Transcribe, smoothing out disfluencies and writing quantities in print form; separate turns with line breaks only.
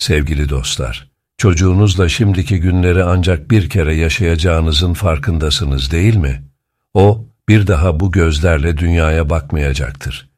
Sevgili dostlar, çocuğunuzla şimdiki günleri ancak bir kere yaşayacağınızın farkındasınız değil mi? O, bir daha bu gözlerle dünyaya bakmayacaktır.